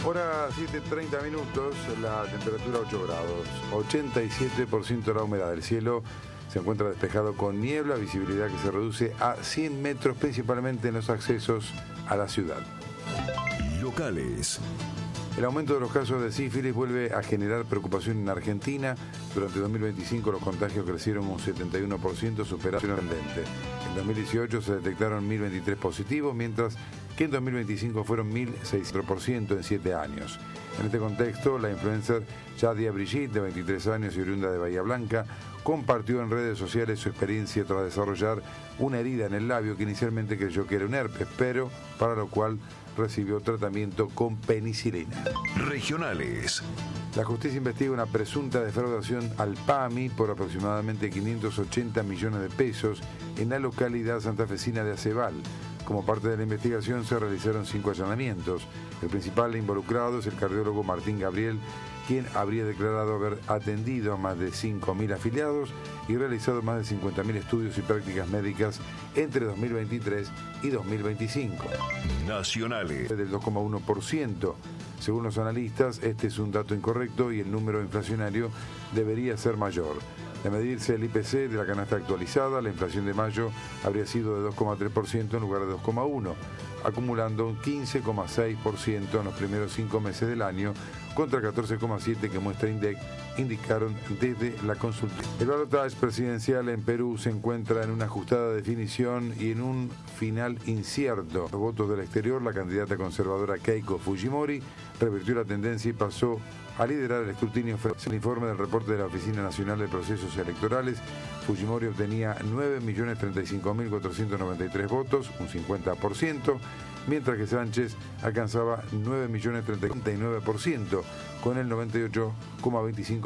Hora 7:30 minutos, la temperatura 8 grados, 87% la humedad del cielo. Se encuentra despejado con niebla, visibilidad que se reduce a 100 metros, principalmente en los accesos a la ciudad. Locales. El aumento de los casos de sífilis vuelve a generar preocupación en Argentina. Durante 2025 los contagios crecieron un 71%, superaron el tendente. En 2018 se detectaron 1.023 positivos, mientras que en 2025 fueron 1.600% en 7 años. En este contexto, la influencer Shadia Brigitte, de 23 años y oriunda de Bahía Blanca, compartió en redes sociales su experiencia tras desarrollar una herida en el labio que inicialmente creyó que era un herpes, pero para lo cual recibió tratamiento con penicilina. Regionales. La justicia investiga una presunta defraudación al PAMI por aproximadamente 580 millones de pesos en la localidad santafesina de Aceval. Como parte de la investigación se realizaron 5 allanamientos. El principal involucrado es el cardiólogo Martín Gabriel, quien habría declarado haber atendido a más de 5.000 afiliados y realizado más de 50.000 estudios y prácticas médicas entre 2023 y 2025. Nacionales. Del 2,1%. Según los analistas, este es un dato incorrecto y el número inflacionario debería ser mayor. De medirse el IPC de la canasta actualizada, la inflación de mayo habría sido de 2,3% en lugar de 2,1%, acumulando un 15,6% en los primeros 5 meses del año, contra 14,7% que muestra INDEC, indicaron desde la consulta. El balotaje presidencial en Perú se encuentra en una ajustada definición y en un final incierto. Los votos del exterior, la candidata conservadora Keiko Fujimori revirtió la tendencia y pasó a liderar el escrutinio. El informe del reporte de la Oficina Nacional de Procesos Electorales, Fujimori obtenía 9.035.493 votos, un 50%, mientras que Sánchez alcanzaba 9.039.000, con el 98,25%.